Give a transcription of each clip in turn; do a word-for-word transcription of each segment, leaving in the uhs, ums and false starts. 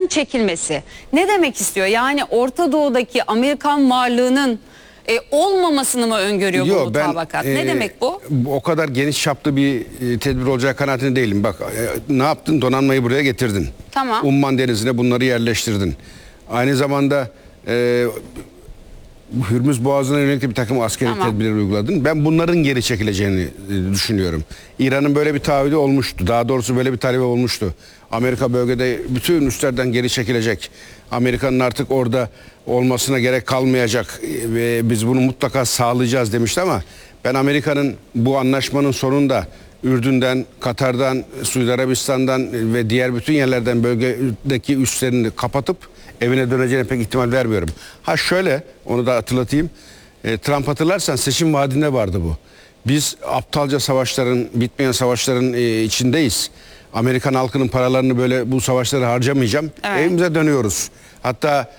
çekilmesi ne demek istiyor? Yani Orta Doğu'daki Amerikan varlığının e, olmamasını mı öngörüyor bu mutabakat? E, ne demek bu? O kadar geniş çaplı bir e, tedbir olacağı kanaatinde değilim. Bak e, ne yaptın? Donanmayı buraya getirdin. Tamam. Umman Denizi'ne bunları yerleştirdin. Aynı zamanda e, Hürmüz Boğazı'na yönelik bir takım askeri tamam. tedbirler uyguladın. Ben bunların geri çekileceğini e, düşünüyorum. İran'ın böyle bir taahhüdü olmuştu. Daha doğrusu böyle bir talebi olmuştu. Amerika bölgede bütün üslerden geri çekilecek. Amerika'nın artık orada olmasına gerek kalmayacak ve biz bunu mutlaka sağlayacağız demişti ama ben Amerika'nın bu anlaşmanın sonunda Ürdün'den, Katar'dan, Suudi Arabistan'dan ve diğer bütün yerlerden bölgedeki üslerini kapatıp evine döneceğine pek ihtimal vermiyorum. Ha şöyle, onu da hatırlatayım. E, Trump hatırlarsan seçim vaadinde vardı bu. Biz aptalca savaşların, bitmeyen savaşların e, içindeyiz. Amerikan halkının paralarını böyle bu savaşları harcamayacağım. Evet. Evimize dönüyoruz. Hatta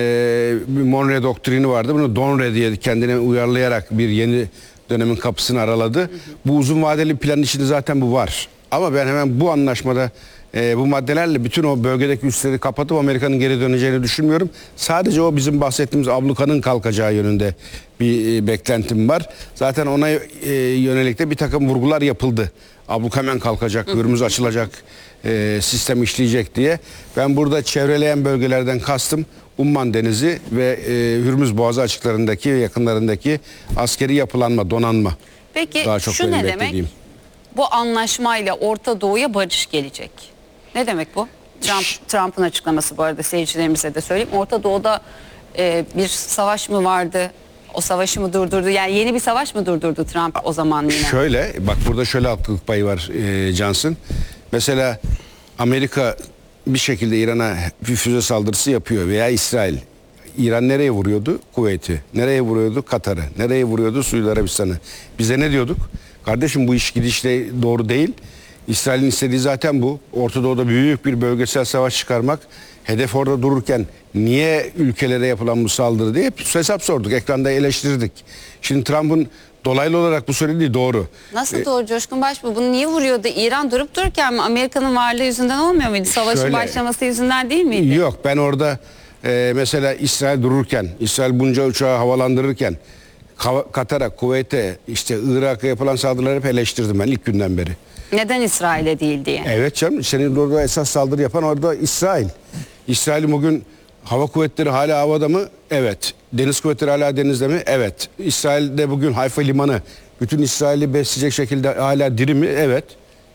e, bir Monroe doktrini vardı. Bunu Donre diye kendine uyarlayarak bir yeni dönemin kapısını araladı. Hı hı. Bu uzun vadeli plan içinde zaten bu var. Ama ben hemen bu anlaşmada e, bu maddelerle bütün o bölgedeki üsleri kapatıp Amerika'nın geri döneceğini düşünmüyorum. Sadece o bizim bahsettiğimiz ablukanın kalkacağı yönünde bir e, beklentim var. Zaten ona e, yönelik de bir takım vurgular yapıldı. Abluk hemen kalkacak, Hürmüz açılacak, e, sistem işleyecek diye. Ben burada çevreleyen bölgelerden kastım Umman Denizi ve e, Hürmüz Boğazı açıklarındaki ve yakınlarındaki askeri yapılanma, donanma. Peki daha çok şu ne beklediğim. demek? Bu anlaşmayla Orta Doğu'ya barış gelecek. Ne demek bu? Trump, Trump'ın açıklaması, bu arada seyircilerimize de söyleyeyim. Orta Doğu'da e, bir savaş mı vardı? O savaşı mı durdurdu? Yani yeni bir savaş mı durdurdu Trump o zaman yine? Şöyle, bak burada şöyle haklılık payı var e, Johnson. Mesela Amerika bir şekilde İran'a bir füze saldırısı yapıyor veya İsrail. İran nereye vuruyordu? Kuveyt'i. Nereye vuruyordu? Katar'ı. Nereye vuruyordu? Suudi Arabistan'ı. Bize ne diyorduk? Kardeşim bu iş gidişle doğru değil. İsrail'in istediği zaten bu. Orta Doğu'da büyük bir bölgesel savaş çıkarmak. Hedef orada dururken niye ülkelere yapılan bu saldırı diye hep hesap sorduk. Ekranda eleştirdik. Şimdi Trump'ın dolaylı olarak bu söylediği doğru. Nasıl ee, doğru Coşkun Başbuğ? Bunu niye vuruyordu? İran durup dururken mi? Amerika'nın varlığı yüzünden olmuyor muydu? Savaşın şöyle, başlaması yüzünden değil miydi? Yok, ben orada e, mesela İsrail dururken, İsrail bunca uçağı havalandırırken Katar'a, Kuveyt'e, işte Irak'a yapılan saldırıları hep eleştirdim ben ilk günden beri. Neden İsrail'e değil diye? Evet canım, senin orada esas saldırı yapan orada İsrail. İsrail'in bugün hava kuvvetleri hala havada mı? Evet. Deniz kuvvetleri hala denizde mi? Evet. İsrail'de bugün Hayfa limanı bütün İsrail'i besleyecek şekilde hala diri mi? Evet.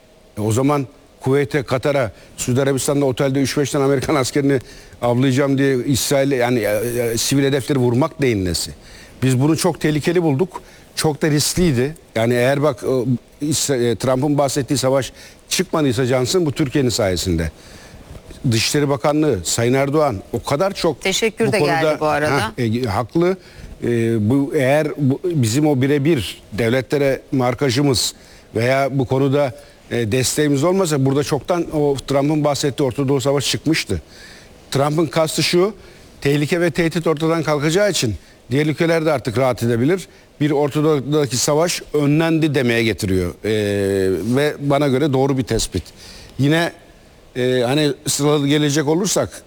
E o zaman Kuveyt'e, Katar'a, Suudi Arabistan'da otelde üç beş tane Amerikan askerini avlayacağım diye İsrail'e yani e, e, sivil hedefleri vurmak neyin nesi? Biz bunu çok tehlikeli bulduk. Çok da riskliydi. Yani eğer bak e, Trump'ın bahsettiği savaş çıkmadıysa Johnson, bu Türkiye'nin sayesinde. Dışişleri Bakanlığı, Sayın Erdoğan o kadar çok teşekkür bu de konuda, geldi bu arada. Heh, e, haklı. E, bu eğer bu, bizim o birebir devletlere markajımız veya bu konuda e, desteğimiz olmasa burada çoktan o Trump'ın bahsettiği Orta Doğu Savaşı çıkmıştı. Trump'ın kastı şu: tehlike ve tehdit ortadan kalkacağı için diğer ülkeler de artık rahat edebilir. Bir Orta Doğu'daki savaş önlendi demeye getiriyor. E, ve bana göre doğru bir tespit. Yine e, hani sıralı gelecek olursak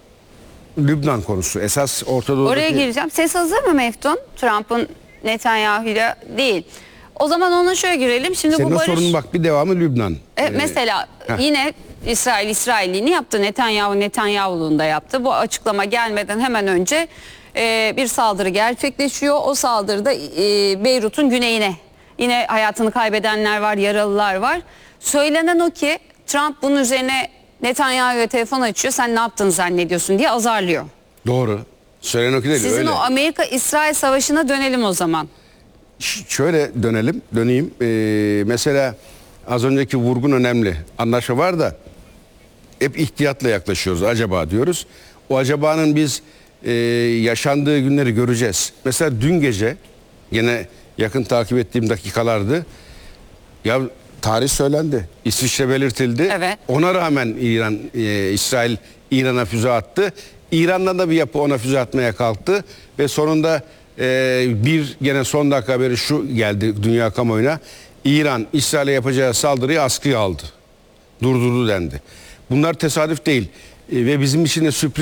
Lübnan konusu esas Orta Doğu'daki... Oraya gireceğim. Ses hazır mı Meftun? Trump'ın Netanyahu'yla değil. O zaman ona şöyle girelim. Şimdi senin bu barış... sorunun bak bir devamı Lübnan. E, mesela heh. yine İsrail İsrailliğini yaptı. Netanyahu Netanyahu'luğunda yaptı. Bu açıklama gelmeden hemen önce e, bir saldırı gerçekleşiyor. O saldırıda e, Beyrut'un güneyine. Yine hayatını kaybedenler var, yaralılar var. Söylenen o ki Trump bunun üzerine Netanyahu'ya telefon açıyor. Sen ne yaptığını zannediyorsun diye azarlıyor. Doğru. Söylenen o ki değil. Sizin öyle. o Amerika-İsrail savaşına dönelim o zaman. Ş şöyle dönelim, döneyim. Ee, mesela az önceki vurgun önemli. Anlaşma var da hep ihtiyatla yaklaşıyoruz. Acaba diyoruz. O acabanın biz e, yaşandığı günleri göreceğiz. Mesela dün gece yine yakın takip ettiğim dakikalardı. Ya tarih söylendi. İsviçre belirtildi. Evet. Ona rağmen İran, e, İsrail İran'a füze attı. İran'dan da bir yapı ona füze atmaya kalktı ve sonunda e, bir gene son dakika haberi şu geldi dünya kamuoyuna: İran İsrail'e yapacağı saldırıyı askıya aldı. Durdurdu dendi. Bunlar tesadüf değil e, ve bizim için de sürpriz.